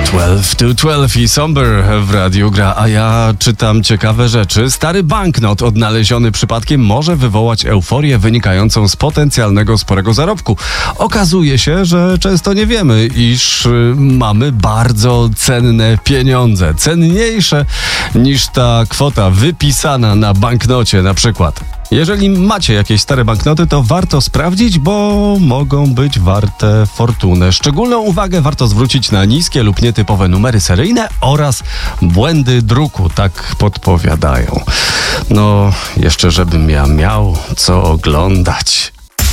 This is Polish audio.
12 to 12 i Somber w radiu gra, a ja czytam ciekawe rzeczy. Stary banknot odnaleziony przypadkiem może wywołać euforię wynikającą z potencjalnego sporego zarobku. Okazuje się, że często nie wiemy, iż mamy bardzo cenne pieniądze. Cenniejsze niż ta kwota wypisana na banknocie na przykład. Jeżeli macie jakieś stare banknoty, to warto sprawdzić, bo mogą być warte fortunę. Szczególną uwagę warto zwrócić na niskie lub nietypowe numery seryjne oraz błędy druku, tak podpowiadają. No, jeszcze żebym ja miał co oglądać.